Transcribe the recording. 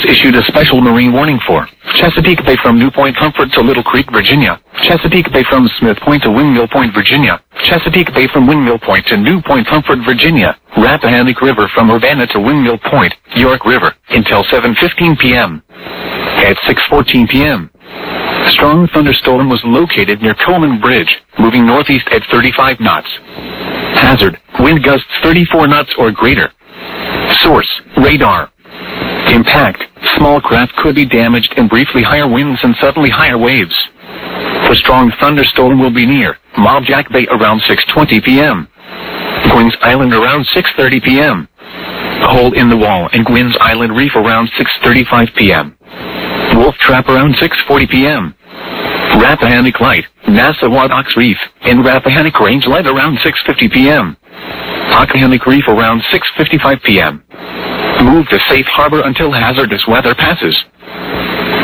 issued a special marine warning for Chesapeake Bay from New Point Comfort to Little Creek, Virginia. Chesapeake Bay from Smith Point to Windmill Point, Virginia. Chesapeake Bay from Windmill Point to New Point Comfort, Virginia. Rappahannock River from Urbana to Windmill Point, York River, until 7:15 p.m. At 6:14 p.m., strong thunderstorm was located near Coleman Bridge, moving northeast at 35 knots. Hazard, wind gusts 34 knots or greater. Source, radar. Impact, small craft could be damaged and briefly higher winds and suddenly higher waves. The strong thunderstorm will be near Mob Jack Bay around 6:20 p.m. Gwynns Island around 6:30 p.m. Hole in the Wall and Gwynns Island Reef around 6:35 p.m. Wolf Trap around 6:40 p.m. Rappahannock Light, Nassawadox Reef, and Rappahannock Range Light around 6:50 p.m. Occohannock Reef around 6:55 p.m. Move to safe harbor until hazardous weather passes.